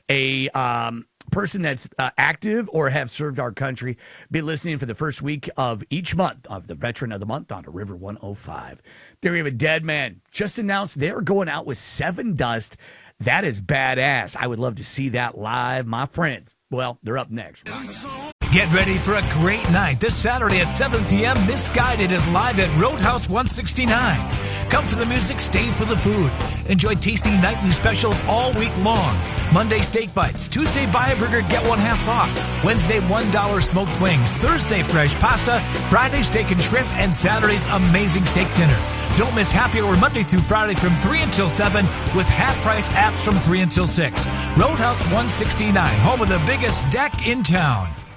a person that's active or have served our country, be listening for the first week of each month of the Veteran of the Month on the River 105. There we have a dead man. Just announced they're going out with Seven Dust. That is badass. I would love to see that live, my friends. Well, they're up next. Get ready for a great night this Saturday at 7 p.m. Misguided is live at Roadhouse 169. Come for the music, stay for the food. Enjoy tasty nightly specials all week long. Monday, steak bites. Tuesday, buy a burger, get one half off. Wednesday, $1 smoked wings. Thursday, fresh pasta. Friday, steak and shrimp. And Saturday's amazing steak dinner. Don't miss happy hour Monday through Friday from 3 until 7 with half-price apps from 3 until 6. Roadhouse 169, home of the biggest deck in town.